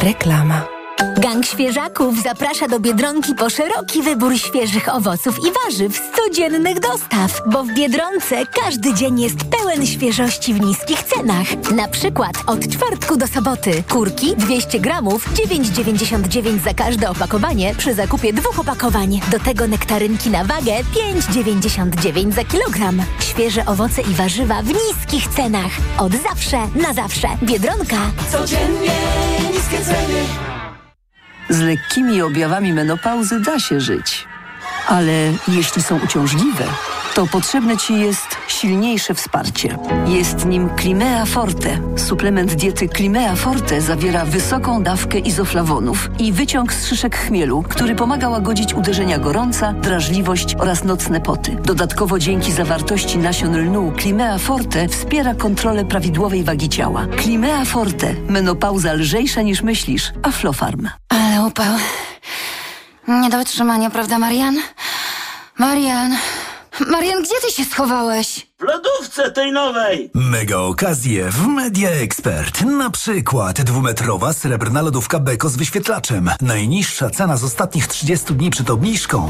Reklama. Gang Świeżaków zaprasza do Biedronki po szeroki wybór świeżych owoców i warzyw z codziennych dostaw, bo w Biedronce każdy dzień jest pełen świeżości w niskich cenach. Na przykład od czwartku do soboty kurki 200 gramów 9,99 za każde opakowanie przy zakupie 2 opakowań. Do tego nektarynki na wagę 5,99 za kilogram. Świeże owoce i warzywa w niskich cenach. Od zawsze na zawsze. Biedronka. Codziennie niskie ceny. Z lekkimi objawami menopauzy da się żyć. Ale jeśli są uciążliwe, to potrzebne Ci jest silniejsze wsparcie. Jest nim Climea Forte. Suplement diety Climea Forte zawiera wysoką dawkę izoflawonów i wyciąg z szyszek chmielu, który pomaga łagodzić uderzenia gorąca, drażliwość oraz nocne poty. Dodatkowo dzięki zawartości nasion lnu Climea Forte wspiera kontrolę prawidłowej wagi ciała. Climea Forte. Menopauza lżejsza niż myślisz. Aflofarm. Ale upał. Nie do wytrzymania, prawda, Marian? Marian, gdzie ty się schowałeś? W lodówce tej nowej! Mega okazje w Media Expert. Na przykład 2-metrowa srebrna lodówka Beko z wyświetlaczem. Najniższa cena z ostatnich 30 dni przed obniżką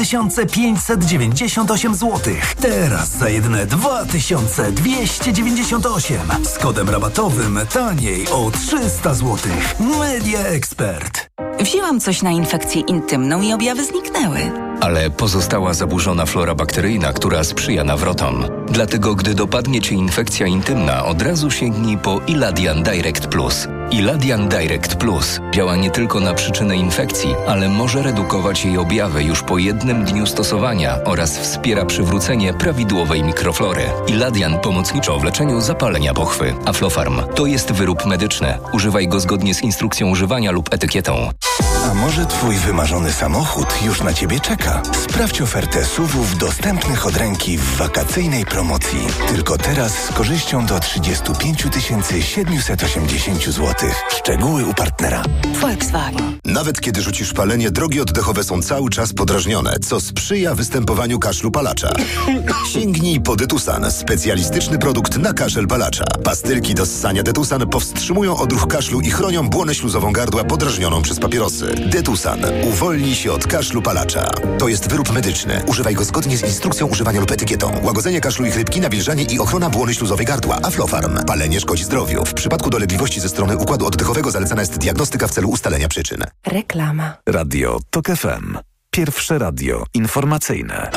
2598 zł. Teraz za jedyne 2298. Z kodem rabatowym taniej o 300 zł. Media Expert. Wzięłam coś na infekcję intymną i objawy zniknęły. Ale pozostała zaburzona flora bakteryjna, która sprzyja nawrotom. Dlatego, gdy dopadnie Cię infekcja intymna, od razu sięgnij po Iladian Direct Plus. Iladian Direct Plus działa nie tylko na przyczynę infekcji, ale może redukować jej objawy już po 1 dniu stosowania oraz wspiera przywrócenie prawidłowej mikroflory. Iladian pomocniczo w leczeniu zapalenia pochwy. Aflofarm to jest wyrób medyczny. Używaj go zgodnie z instrukcją używania lub etykietą. A może Twój wymarzony samochód już na Ciebie czeka? Sprawdź ofertę SUV-ów dostępnych od ręki w wakacyjnej promocji. Tylko teraz z korzyścią do 35 780 zł. Szczegóły u partnera. Volkswagen. Nawet kiedy rzucisz palenie, drogi oddechowe są cały czas podrażnione, co sprzyja występowaniu kaszlu palacza. Sięgnij po Detusan, specjalistyczny produkt na kaszel palacza. Pastylki do ssania Detusan powstrzymują odruch kaszlu i chronią błonę śluzową gardła podrażnioną przez papierosy. Detusan uwolni się od kaszlu palacza. To jest wyrób medyczny. Używaj go zgodnie z instrukcją używania lub etykietą. Łagodzenie kaszlu i chrypki, nawilżanie i ochrona błony śluzowej gardła. Aflofarm. Palenie szkodzi zdrowiu. W przypadku dolegliwości ze strony układu oddechowego zalecana jest diagnostyka w celu ustalenia przyczyn. Reklama. Radio TOK FM. Pierwsze radio informacyjne.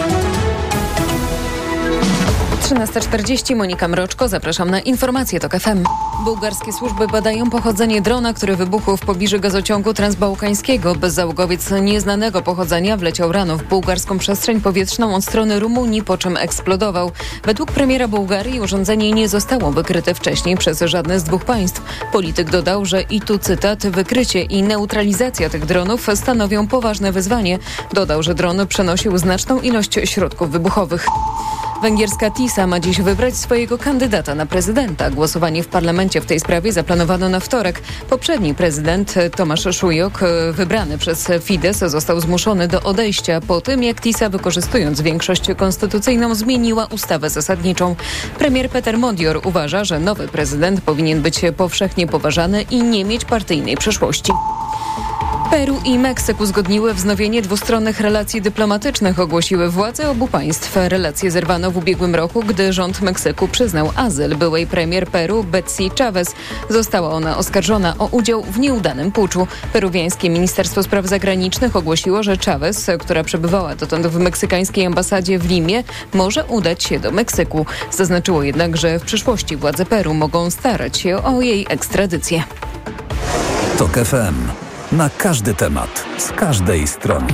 13:40, Monika Mroczko, zapraszam na informacje TOK FM. Bułgarskie służby badają pochodzenie drona, który wybuchł w pobliżu gazociągu transbałkańskiego. Bezzałogowiec nieznanego pochodzenia wleciał rano w bułgarską przestrzeń powietrzną od strony Rumunii, po czym eksplodował. Według premiera Bułgarii urządzenie nie zostało wykryte wcześniej przez żadne z 2 państw. Polityk dodał, że i tu cytat, wykrycie i neutralizacja tych dronów stanowią poważne wyzwanie. Dodał, że dron przenosił znaczną ilość środków wybuchowych. Węgierska TISA ma dziś wybrać swojego kandydata na prezydenta. Głosowanie w parlamencie w tej sprawie zaplanowano na wtorek. Poprzedni prezydent Tomasz Szujok, wybrany przez Fidesz, został zmuszony do odejścia po tym, jak TISA, wykorzystując większość konstytucyjną, zmieniła ustawę zasadniczą. Premier Peter Modior uważa, że nowy prezydent powinien być powszechnie poważany i nie mieć partyjnej przeszłości. Peru i Meksyk uzgodniły wznowienie dwustronnych relacji dyplomatycznych, ogłosiły władze obu państw. Relacje zerwano w ubiegłym roku, gdy rząd Meksyku przyznał azyl byłej premier Peru Betsy Chavez. Została ona oskarżona o udział w nieudanym puczu. Peruwiańskie Ministerstwo Spraw Zagranicznych ogłosiło, że Chavez, która przebywała dotąd w meksykańskiej ambasadzie w Limie, może udać się do Meksyku. Zaznaczyło jednak, że w przyszłości władze Peru mogą starać się o jej ekstradycję. TOK FM. Na każdy temat, z każdej strony.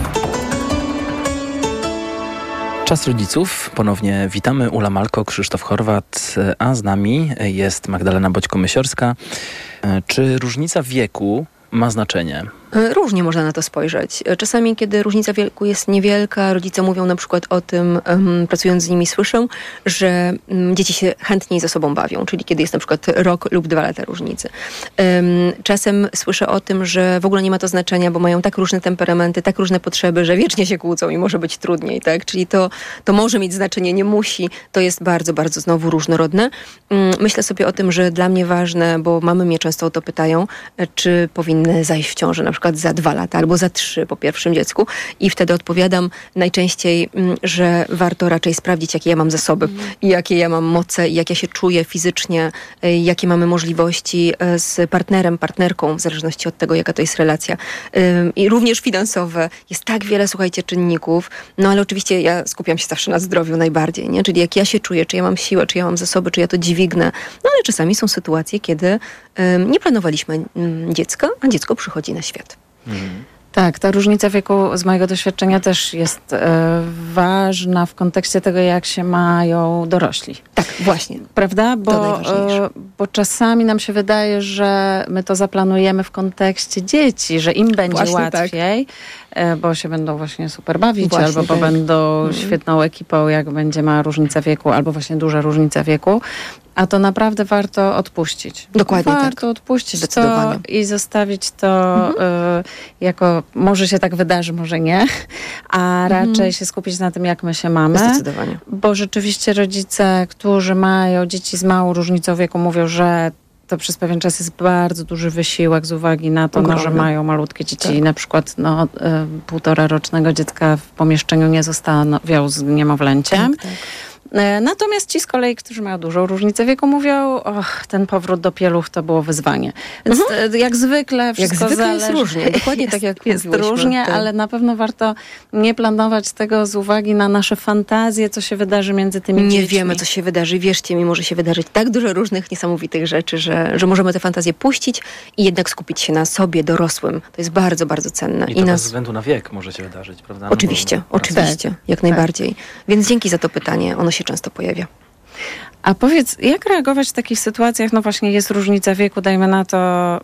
Czas rodziców. Ponownie witamy. Ula Malko, Krzysztof Horwat, a z nami jest Magdalena Boćko-Mysiorska. Czy różnica wieku ma znaczenie? Różnie można na to spojrzeć. Czasami, kiedy różnica wieku jest niewielka, rodzice mówią na przykład o tym, pracując z nimi słyszę, że dzieci się chętniej ze sobą bawią, czyli kiedy jest na przykład rok lub 2 lata różnicy. Czasem słyszę o tym, że w ogóle nie ma to znaczenia, bo mają tak różne temperamenty, tak różne potrzeby, że wiecznie się kłócą i może być trudniej, tak? Czyli to może mieć znaczenie, nie musi. To jest bardzo, bardzo znowu różnorodne. Myślę sobie o tym, że dla mnie ważne, bo mamy mnie często o to pytają, czy powinny zajść w ciążę na przykład za 2 lata albo za 3 po pierwszym dziecku i wtedy odpowiadam najczęściej, że warto raczej sprawdzić, jakie ja mam zasoby i jakie ja mam moce i jak ja się czuję fizycznie, jakie mamy możliwości z partnerem, partnerką, w zależności od tego, jaka to jest relacja. I również finansowe. Jest tak wiele, słuchajcie, czynników, no ale oczywiście ja skupiam się zawsze na zdrowiu najbardziej, nie? Czyli jak ja się czuję, czy ja mam siłę, czy ja mam zasoby, czy ja to dźwignę. No ale czasami są sytuacje, kiedy nie planowaliśmy dziecka, a dziecko przychodzi na świat. Tak, ta różnica wieku z mojego doświadczenia też jest ważna w kontekście tego, jak się mają dorośli. Tak, właśnie. Prawda? Najważniejsze. Bo czasami nam się wydaje, że my to zaplanujemy w kontekście dzieci, że im będzie właśnie łatwiej, bo się będą właśnie super bawić, Właśnie albo bo tak. będą świetną ekipą, jak będzie mała różnica wieku, albo właśnie duża różnica wieku. A to naprawdę warto odpuścić. Dokładnie warto tak. odpuścić Zdecydowanie. to i zostawić to jako, może się tak wydarzy, może nie, a raczej się skupić na tym, jak my się mamy. Zdecydowanie. Bo rzeczywiście rodzice, którzy mają dzieci z małą różnicą wieku, mówią, że to przez pewien czas jest bardzo duży wysiłek z uwagi na to, że mają malutkie dzieci i na przykład 1,5-rocznego dziecka w pomieszczeniu nie zostawiał z niemowlęciem. Tak. Natomiast ci z kolei, którzy mają dużą różnicę wieku, mówią, ten powrót do pieluch to było wyzwanie. Więc jak zwykle wszystko zależy. Jest różnie, dokładnie tak jak jest mówiłyśmy. różnie, ale na pewno warto nie planować tego z uwagi na nasze fantazje, co się wydarzy między tymi dziećmi. Nie wiemy, co się wydarzy. Wierzcie mi, może się wydarzyć tak dużo różnych niesamowitych rzeczy, że możemy te fantazje puścić i jednak skupić się na sobie, dorosłym. To jest bardzo, bardzo cenne. I to bez względu na wiek może się wydarzyć, prawda? No oczywiście, jak najbardziej. Więc dzięki za to pytanie. Ono się często pojawia. A powiedz, jak reagować w takich sytuacjach? No właśnie jest różnica wieku, dajmy na to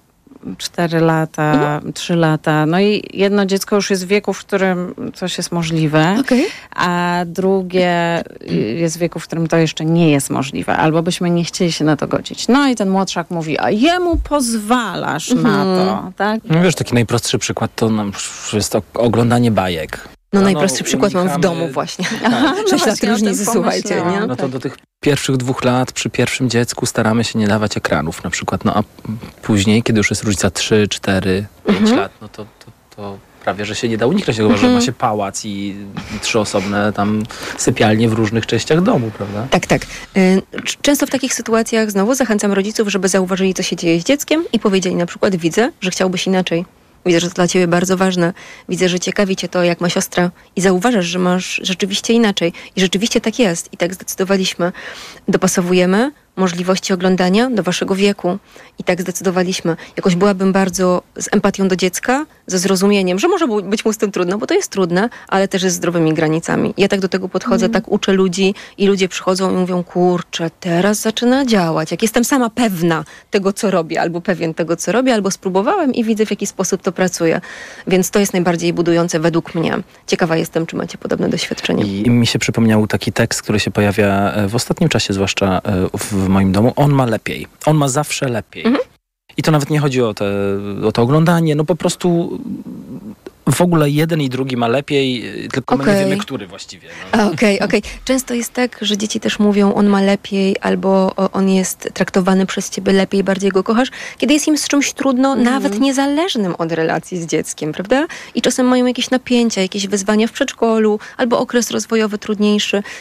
4 lata, 3 lata. No i jedno dziecko już jest w wieku, w którym coś jest możliwe, a drugie jest w wieku, w którym to jeszcze nie jest możliwe. Albo byśmy nie chcieli się na to godzić. No i ten młodszak mówi, a jemu pozwalasz na to, tak? No wiesz, taki najprostszy przykład to jest to oglądanie bajek. No najprostszy przykład mam w domu właśnie. 6 lat różnicy, słuchajcie. Nie? No to do tych pierwszych 2 lat przy pierwszym dziecku staramy się nie dawać ekranów na przykład. No a później, kiedy już jest różnica 3, 4, 5 lat, no to prawie, że się nie da uniknąć tego, że ma się pałac i 3 osobne tam sypialnie w różnych częściach domu, prawda? Tak. Często w takich sytuacjach znowu zachęcam rodziców, żeby zauważyli, co się dzieje z dzieckiem i powiedzieli na przykład, widzę, że chciałbyś inaczej. Widzę, że to dla ciebie bardzo ważne. Widzę, że ciekawi cię to, jak ma siostra i zauważasz, że masz rzeczywiście inaczej. I rzeczywiście tak jest. I tak zdecydowaliśmy. Dopasowujemy możliwości oglądania do waszego wieku. I tak zdecydowaliśmy. Jakoś byłabym bardzo z empatią do dziecka, ze zrozumieniem, że może być mu z tym trudno, bo to jest trudne, ale też jest zdrowymi granicami. Ja tak do tego podchodzę, tak uczę ludzi i ludzie przychodzą i mówią, kurczę, teraz zaczyna działać. Jak jestem sama pewna tego, co robię, albo pewien tego, co robię, albo spróbowałem i widzę, w jaki sposób to pracuje. Więc to jest najbardziej budujące według mnie. Ciekawa jestem, czy macie podobne doświadczenie. I mi się przypomniał taki tekst, który się pojawia w ostatnim czasie, zwłaszcza w moim domu. On ma lepiej. On ma zawsze lepiej. I to nawet nie chodzi o to oglądanie, no po prostu w ogóle jeden i drugi ma lepiej, tylko my nie wiemy, który właściwie. No. Okej. Często jest tak, że dzieci też mówią, on ma lepiej, albo on jest traktowany przez ciebie lepiej, bardziej go kochasz, kiedy jest im z czymś trudno, nawet niezależnym od relacji z dzieckiem, prawda? I czasem mają jakieś napięcia, jakieś wyzwania w przedszkolu, albo okres rozwojowy trudniejszy